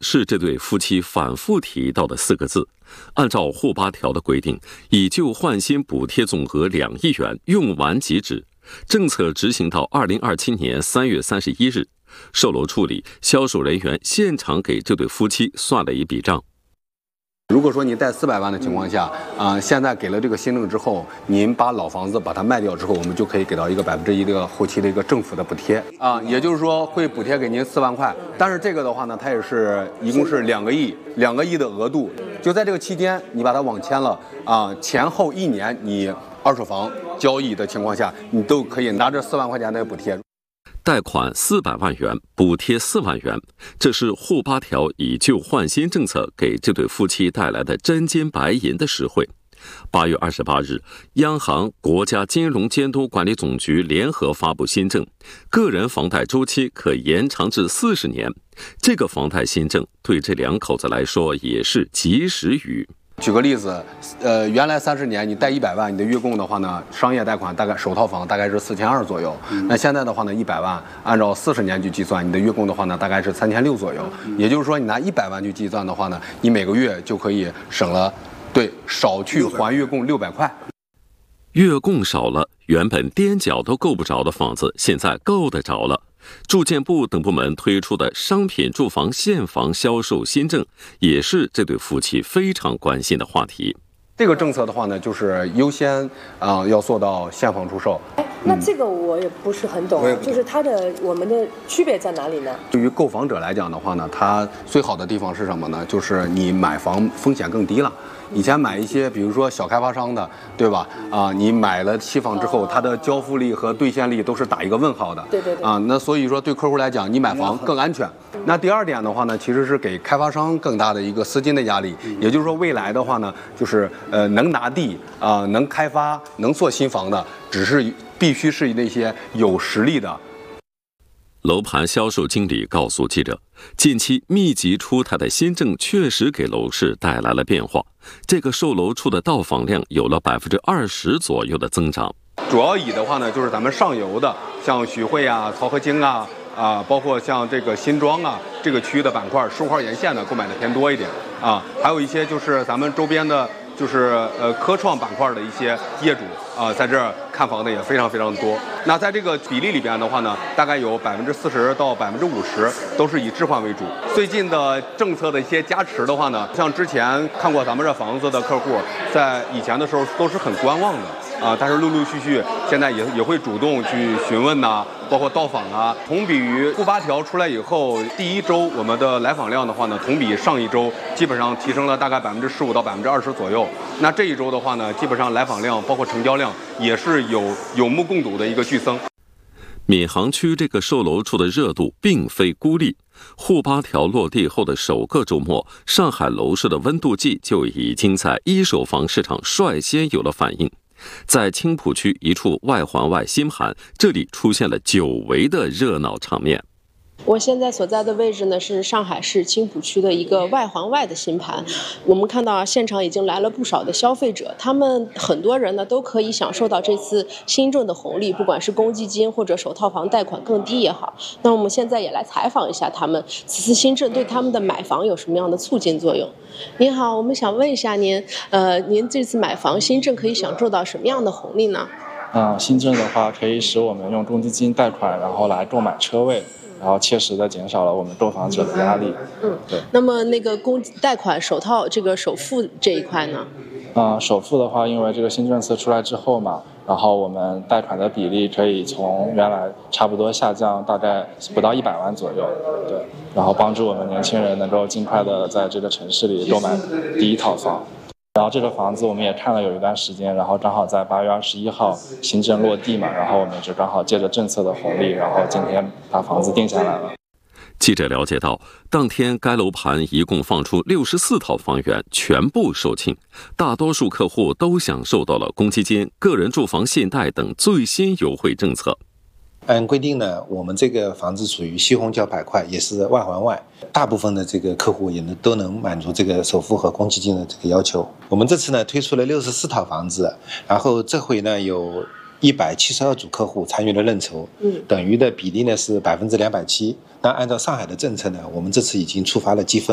是这对夫妻反复提到的4个字。按照沪8条的规定，以旧换新补贴总额2亿元，用完即止。政策执行到2027年3月31日，售楼处里销售人员现场给这对夫妻算了一笔账。 如果说您贷400万的情况下，现在给了这个新政之后，您把老房子把它卖掉之后，我们就可以给到一个1%的后期的一个政府的补贴也就是说会补贴给您4万块。但是这个的话呢，它也是一共是2个亿的额度，就在这个期间你把它网签了前后1年你二手房交易的情况下，你都可以拿这4万块钱的补贴。 贷款400万元，补贴4万元，这是沪8条以旧换新政策给这对夫妻带来的真金白银的实惠。8月28日，央行、国家金融监督管理总局联合发布新政，个人房贷周期可延长至40年。这个房贷新政对这2口子来说也是及时雨。 举个例子，原来30年你贷100万，你的月供的话呢，商业贷款大概首套房大概是4200左右。那现在的话呢，100万按照40年去计算，你的月供的话呢，大概是3600左右。也就是说，你拿100万去计算的话呢，你每个月就可以省了，少去还月供600块。 月供少了，原本踮脚都够不着的房子，现在够得着了。住建部等部门推出的商品住房现房销售新政，也是这对夫妻非常关心的话题。 这个政策的话呢，就是优先要做到现房出售。 那这个我也不是很懂，就是我们的区别在哪里呢？ 对于购房者来讲的话呢，它最好的地方是什么呢？就是你买房风险更低了。以前买一些比如说小开发商的，对吧？你买了期房之后，它的交付力和兑现力都是打一个问号的。 对。 那所以说对客户来讲，你买房更安全。那第2点的话呢，其实是给开发商更大的一个资金的压力。也就是说，未来的话呢，就是能拿地能开发、能做新房的，必须是那些有实力的。 楼盘销售经理告诉记者，近期密集出台的新政确实给楼市带来了变化，这个售楼处的到访量有了20%左右的增长。 主要以的话呢，就是咱们上游的，像徐汇曹河泾包括像这个新庄这个区域的板块，10号沿线的购买的偏多一点还有一些就是咱们周边的，就是科创板块的一些业主在这儿看房的也非常非常多。那在这个比例里边的话呢，大概有40%到50%都是以置换为主。最近的政策的一些加持的话呢，像之前看过咱们这房子的客户，在以前的时候都是很观望的但是陆陆续续现在也会主动去询问包括到访同比于沪8条出来以后，第1周我们的来访量的话呢，同比上一周基本上提升了大概15%到20%左右。那这一周的话呢，基本上来访量包括成交量也是有目共睹的一个剧增。 闵行区这个售楼处的热度并非孤立，沪8条落地后的首个周末，上海楼市的温度计就已经在一手房市场率先有了反应。在青浦区一处外环外新盘，这里出现了久违的热闹场面。 我现在所在的位置呢，是上海市青浦区的一个外环外的新盘。我们看到现场已经来了不少的消费者，他们很多人呢都可以享受到这次新政的红利，不管是公积金或者首套房贷款更低也好。那我们现在也来采访一下他们，此次新政对他们的买房有什么样的促进作用？您好，我们想问一下您，您这次买房新政可以享受到什么样的红利呢？ 新政的话可以使我们用公积金贷款，然后来购买车位。然后切实的减少了我们购房者的压力。对。 那么那个贷款首套这个首付这一块呢？ 首付的话，因为这个新政策出来之后嘛，然后我们贷款的比例可以从原来差不多下降大概不到100万左右。对。然后帮助我们年轻人能够尽快的在这个城市里购买第1套房。然后这个房子我们也看了有一段时间，然后刚好在8月21号新政落地嘛，然后我们就刚好借着政策的红利，然后今天把房子定下来了。 记者了解到，当天该楼盘一共放出64套房源，全部售罄，大多数客户都享受到了公积金、个人住房信贷等最新优惠政策。 按规定呢，我们这个房子属于西虹桥板块，也是外环外，大部分的这个客户都能满足这个首付和公积金的这个要求。我们这次呢推出了64套房子，然后这回呢有172组客户参与了认筹，等于的比例呢是270%。那按照上海的政策呢，我们这次已经触发了积分。